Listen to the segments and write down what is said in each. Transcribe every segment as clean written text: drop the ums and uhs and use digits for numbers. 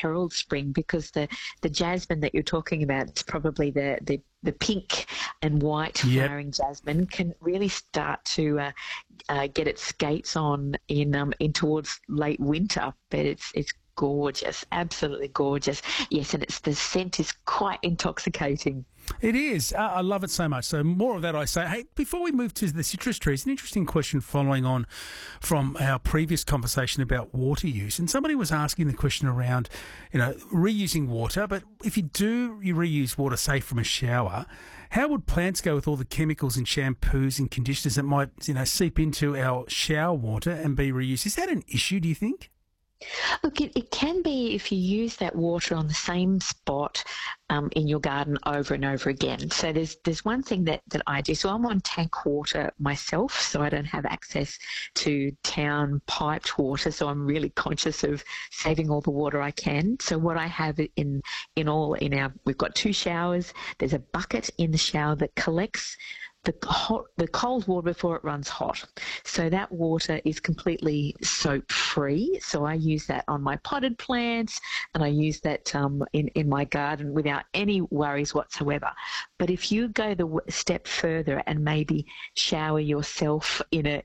herald spring, because the jasmine that you're talking about, it's probably the pink and white flowering jasmine, can really start to get its skates on in towards late winter. But it's gorgeous, absolutely gorgeous. Yes, and the scent is quite intoxicating. It is. I love it so much. So more of that, I say. Hey, before we move to the citrus trees, an interesting question following on from our previous conversation about water use. And somebody was asking the question around, reusing water. But if you reuse water, say from a shower, how would plants go with all the chemicals and shampoos and conditioners that might, seep into our shower water and be reused? Is that an issue, do you think? Look, it can be if you use that water on the same spot in your garden over and over again. So there's one thing that I do. So I'm on tank water myself, so I don't have access to town piped water. So I'm really conscious of saving all the water I can. So what I have we've got 2 showers. There's a bucket in the shower that collects the cold water before it runs hot. So that water is completely soap-free. So I use that on my potted plants, and I use that in my garden without any worries whatsoever. But if you go the step further and maybe shower yourself in a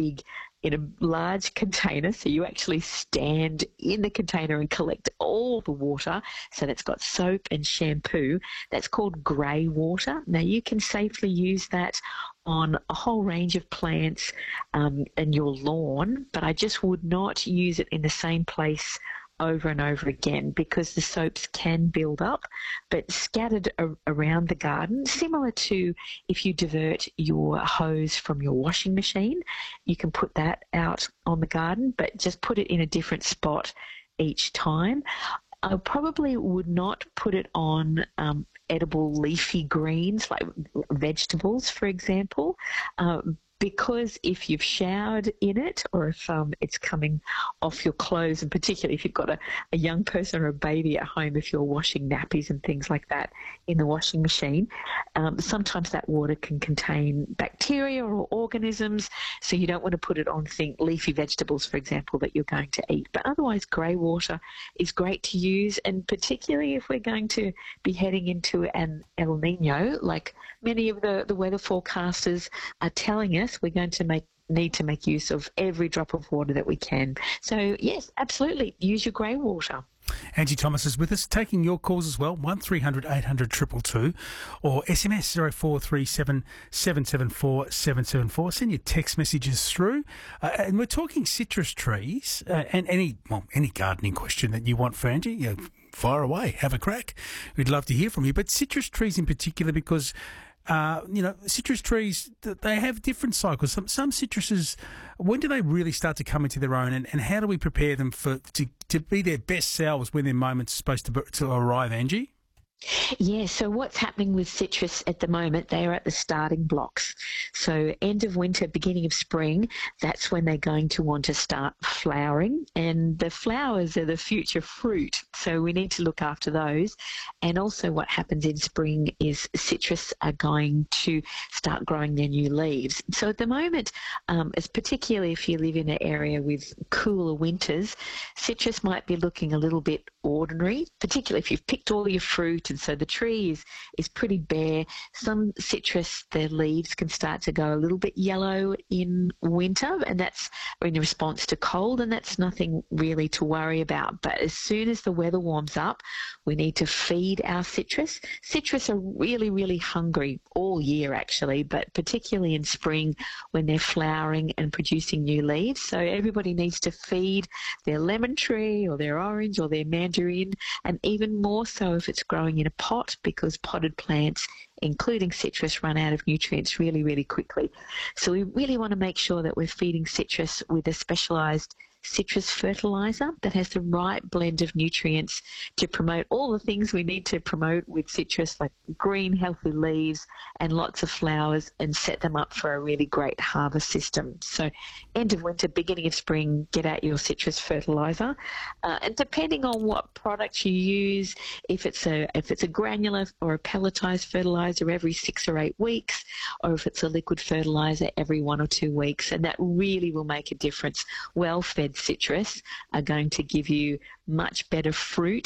large container, so you actually stand in the container and collect all the water, so that's got soap and shampoo, that's called grey water. Now, you can safely use that on a whole range of plants in your lawn, but I just would not use it in the same place over and over again, because the soaps can build up, but scattered around the garden, similar to if you divert your hose from your washing machine, you can put that out on the garden, but just put it in a different spot each time. I probably would not put it on edible leafy greens like vegetables, for example, because if you've showered in it, or if it's coming off your clothes, and particularly if you've got a young person or a baby at home, if you're washing nappies and things like that in the washing machine, sometimes that water can contain bacteria or organisms, so you don't want to put it on leafy vegetables, for example, that you're going to eat. But otherwise, grey water is great to use, and particularly if we're going to be heading into an El Nino, like many of the weather forecasters are telling us, we're going to need to make use of every drop of water that we can. So, yes, absolutely, use your grey water. Angie Thomas is with us, taking your calls as well, 1300 800 222, or SMS 0437 774 774. Send your text messages through. And we're talking citrus trees and any gardening question that you want for Angie, fire away, have a crack. We'd love to hear from you. But citrus trees in particular, because citrus trees, they have different cycles. Some citruses, when do they really start to come into their own, and how do we prepare them to be their best selves when their moment's supposed to arrive, Angie? Yeah, so what's happening with citrus at the moment, they are at the starting blocks. So end of winter, beginning of spring, that's when they're going to want to start flowering. And the flowers are the future fruit, so we need to look after those. And also what happens in spring is citrus are going to start growing their new leaves. So at the moment, particularly if you live in an area with cooler winters, citrus might be looking a little bit ordinary, particularly if you've picked all your fruit and so the tree is pretty bare. Some citrus, their leaves can start to go a little bit yellow in winter, and that's in response to cold, and that's nothing really to worry about. But as soon as the weather warms up, we need to feed our citrus. Citrus are really, really hungry all year actually, but particularly in spring when they're flowering and producing new leaves. So everybody needs to feed their lemon tree or their orange or their mandarin, and even more so if it's growing in a pot, because potted plants, including citrus, run out of nutrients really, really quickly. So we really want to make sure that we're feeding citrus with a specialised citrus fertiliser that has the right blend of nutrients to promote all the things we need to promote with citrus, like green, healthy leaves and lots of flowers, and set them up for a really great harvest system. So end of winter, beginning of spring, get out your citrus fertiliser. And depending on what product you use, if it's a granular or a pelletized fertiliser every 6 or 8 weeks, or if it's a liquid fertiliser every 1 or 2 weeks, and that really will make a difference. Well-fed citrus are going to give you much better fruit